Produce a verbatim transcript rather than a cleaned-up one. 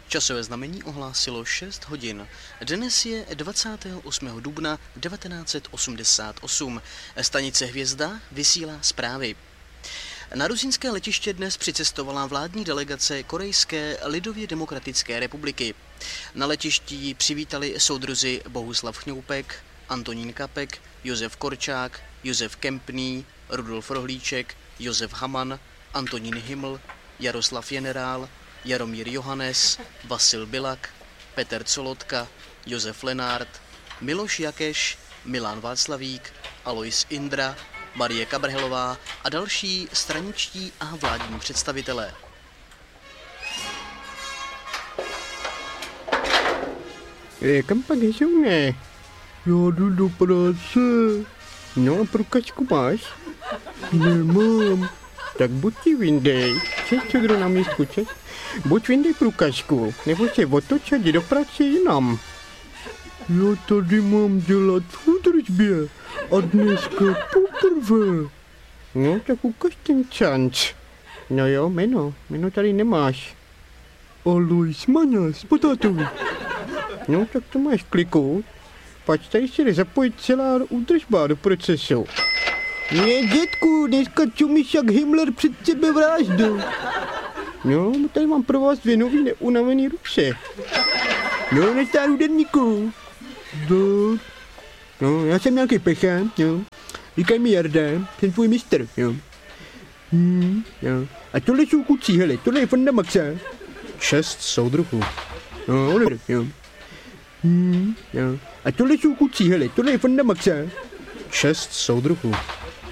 Časové znamení ohlásilo šest hodin. Dnes je dvacátého osmého dubna devatenáct set osmdesát osm. Stanice Hvězda vysílá zprávy. Na rusínské letiště dnes přicestovala vládní delegace Korejské lidově demokratické republiky. Na letišti ji přivítali soudruzi Bohuslav Chňoupek, Antonín Kapek, Josef Korčák, Josef Kempný, Rudolf Rohlíček, Josef Haman, Antonín Himl, Jaroslav Generál, Jaromír Johannes, Vasil Bilak, Petr Colotka, Josef Lenárt, Miloš Jakeš, Milan Václavík, Alois Indra, Marie Kabrhelová a další straničtí a vládní představitelé. E, kam pak jsou, ne? Já jdu do práce. No a průkačku máš? Nemám. Tak buď ti vyndej. Češ, co kdo na místku, češ? Buď vyndej průkačku, nebo se otoč a jdi do práce jinam. Já tady mám dělat v údržbě a dneska poprvé. No, tak ukaž ten čanc. No jo, jméno, jméno tady nemáš. Alois Maňas, potátovi. No, tak to máš kliknout. Pak tady se jde zapojit celá údržba do procesu. Ne, dětku, dneska čumíš jak Himmler před sebevraždou. No, tady mám pro vás dvě nový neunavený ruce. No, na stáru denníku. Zdar. No, já jsem nějaký pechant, jo. Říkaj mi Jarda, jsem tvůj mistr, jo. Hmm, jo. A tohle jsou kucí, hele, tohle je Fonda Maxa. Šest soudruhů. No, Oliver, jo. Hmm, jo. A tohle jsou kucí, hele, tohle je Fonda Maxa. Šest soudruhů.